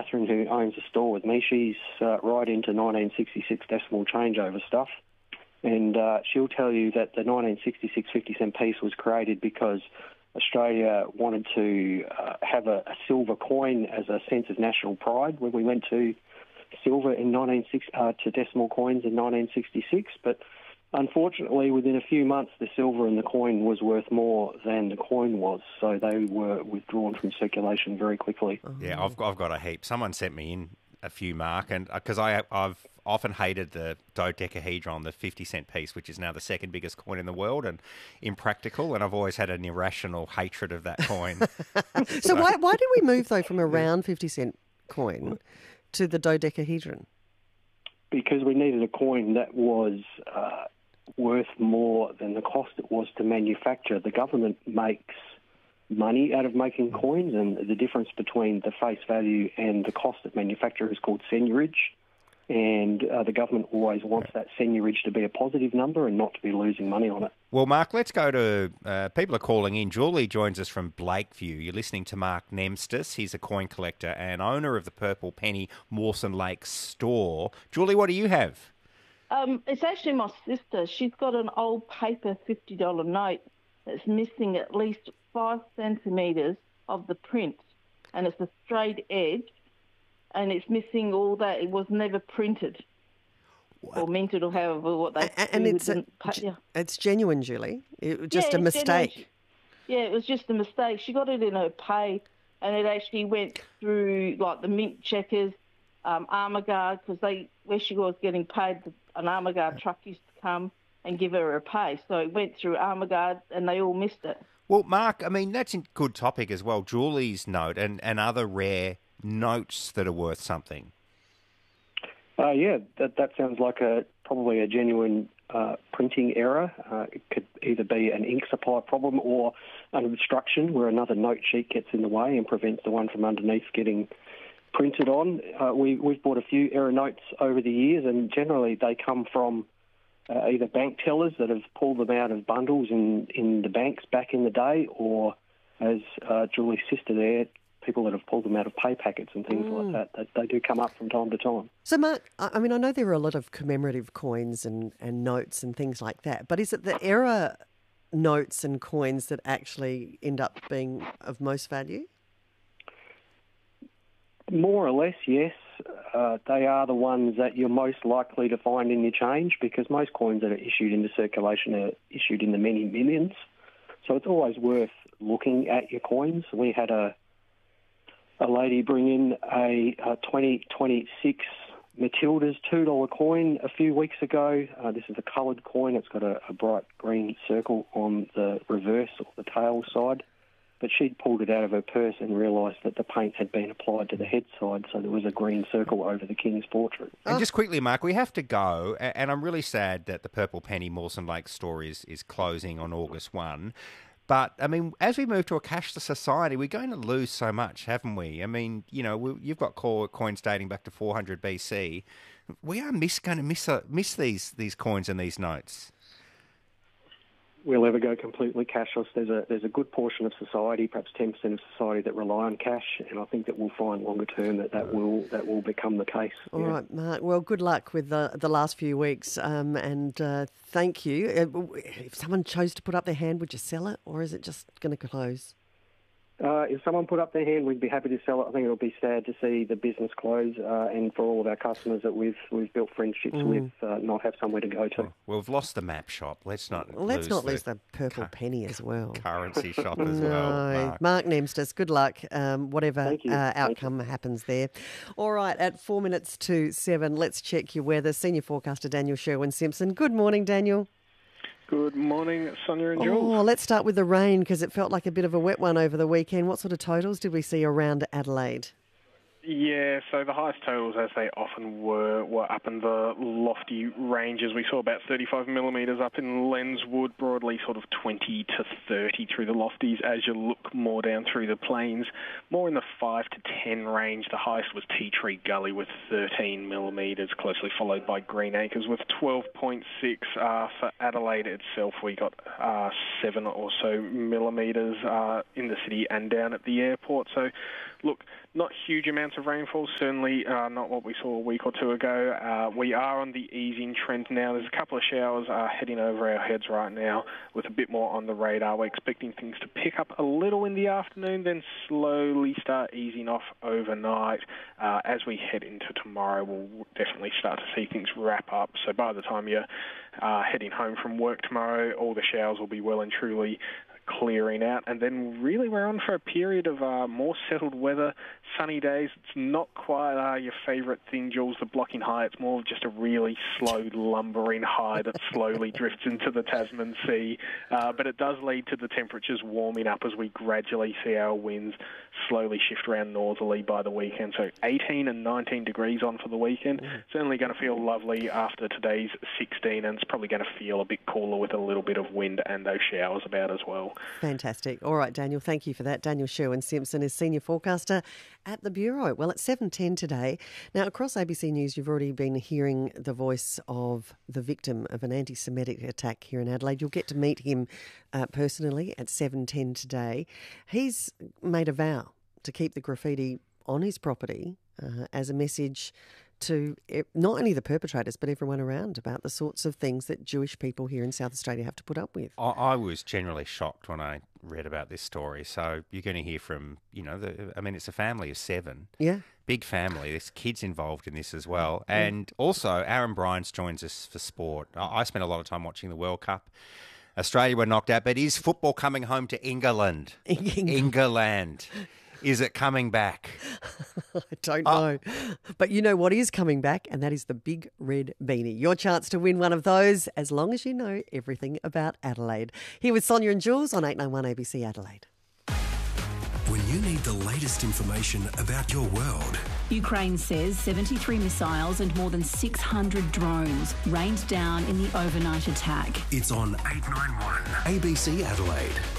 Catherine, who owns the store with me, she's right into 1966 decimal changeover stuff. And she'll tell you that the 1966 50-cent piece was created because Australia wanted to have a silver coin as a sense of national pride when we went to silver in to decimal coins in 1966. But unfortunately, within a few months, the silver in the coin was worth more than the coin was, so they were withdrawn from circulation very quickly. Yeah, I've got a heap. Someone sent me in a few, Mark, and because I've often hated the dodecahedron, the 50-cent piece, which is now the second biggest coin in the world and impractical, and I've always had an irrational hatred of that coin. So why did we move, though, from a round 50-cent coin to the dodecahedron? Because we needed a coin that was worth more than the cost it was to manufacture. The government makes money out of making coins, and the difference between the face value and the cost of manufacture is called seigniorage. And the government always wants that seigniorage to be a positive number and not to be losing money on it. Well, Mark, let's go to... people are calling in. Julie joins us from Blakeview. You're listening to Mark Nemstis. He's a coin collector and owner of the Purple Penny Mawson Lake store. Julie, what do you have? It's actually my sister. She's got an old paper $50 note that's missing at least 5 centimetres of the print, and it's a straight edge, and it's missing all that. It was never printed or minted or however what they and it's genuine, Julie. It was just a mistake. It was just a mistake. She got it in her pay, and it actually went through like the mint checkers, Armour Guard, because where she was getting paid, an Armour Guard truck used to come and give her a pay. So it went through Armour Guard, and they all missed it. Well, Mark, I mean, that's a good topic as well. Julie's note and other rare notes that are worth something. That sounds like probably a genuine printing error. It could either be an ink supply problem or an obstruction where another note sheet gets in the way and prevents the one from underneath getting printed on. We've bought a few error notes over the years, and generally they come from either bank tellers that have pulled them out of bundles in the banks back in the day, or, as Julie's sister there, people that have pulled them out of pay packets and things like that. They do come up from time to time. So, Mark, I mean, I know there are a lot of commemorative coins and notes and things like that, but is it the error notes and coins that actually end up being of most value? More or less, yes. They are the ones that you're most likely to find in your change, because most coins that are issued into circulation are issued in the many millions. So it's always worth looking at your coins. We had a lady bring in a 2026 Matilda's $2 coin a few weeks ago. This is a coloured coin. It's got a bright green circle on the reverse or the tail side. But she'd pulled it out of her purse and realised that the paint had been applied to the head side, so there was a green circle over the King's portrait. And just quickly, Mark, we have to go, and I'm really sad that the Purple Penny Mawson Lake store is closing on August 1. But, I mean, as we move to a cashless society, we're going to lose so much, haven't we? I mean, you know, you've got coins dating back to 400 BC. We are going to miss these coins and these notes. We'll ever go completely cashless. There's a good portion of society, perhaps 10% of society, that rely on cash, and I think that we'll find longer term that will become the case. All right, Mark. Well, good luck with the last few weeks, and thank you. If someone chose to put up their hand, would you sell it, or is it just going to close? If someone put up their hand, we'd be happy to sell it. I think it'll be sad to see the business close, and for all of our customers that we've built friendships with, not have somewhere to go to. Well, we've lost the map shop. Let's not lose the Purple Penny as well. Currency shop as well. Mark Nemstis, good luck. Whatever outcome happens there. All right, at 4 minutes to 7, let's check your weather. Senior forecaster Daniel Sherwin-Simpson. Good morning, Daniel. Good morning, Sonia and Jules. Oh, let's start with the rain, because it felt like a bit of a wet one over the weekend. What sort of totals did we see around Adelaide? Yeah, so the highest totals, as they often were up in the lofty ranges. We saw about 35 millimetres up in Lenswood, broadly sort of 20 to 30 through the lofties. As you look more down through the plains, more in the 5 to 10 range. The highest was Tea Tree Gully with 13 millimetres, closely followed by Green Acres with 12.6. For Adelaide itself, we got 7 or so millimetres in the city and down at the airport. So, look, not huge amounts amounts of rainfall, certainly not what we saw a week or two ago. We are on the easing trend now. There's a couple of showers heading over our heads right now with a bit more on the radar. We're expecting things to pick up a little in the afternoon, then slowly start easing off overnight. As we head into tomorrow, we'll definitely start to see things wrap up. So by the time you're heading home from work tomorrow, all the showers will be well and truly clearing out, and then really we're on for a period of more settled weather, sunny days. It's not quite your favourite thing, Jules, the blocking high. It's more of just a really slow, lumbering high that slowly drifts into the Tasman Sea, but it does lead to the temperatures warming up as we gradually see our winds slowly shift around northerly by the weekend. So 18 and 19 degrees on for the weekend. Certainly going to feel lovely after today's 16, and it's probably going to feel a bit cooler with a little bit of wind and those showers about as well. Fantastic. All right, Daniel, thank you for that. Daniel Sherwin-Simpson is Senior Forecaster at the Bureau. Well, it's 7:10 today. Now, across ABC News, you've already been hearing the voice of the victim of an anti-Semitic attack here in Adelaide. You'll get to meet him personally at 7:10 today. He's made a vow to keep the graffiti on his property as a message to not only the perpetrators but everyone around about the sorts of things that Jewish people here in South Australia have to put up with. I was generally shocked when I read about this story. So you're going to hear from, it's a family of 7. Yeah. Big family. There's kids involved in this as well. And also, Aaron Bryans joins us for sport. I spent a lot of time watching the World Cup. Australia were knocked out, but is football coming home to England? England. Is it coming back? I don't know. But you know what is coming back, and that is the big red beanie. Your chance to win one of those, as long as you know everything about Adelaide. Here with Sonia and Jules on 891 ABC Adelaide. When you need the latest information about your world. Ukraine says 73 missiles and more than 600 drones rained down in the overnight attack. It's on 891 ABC Adelaide.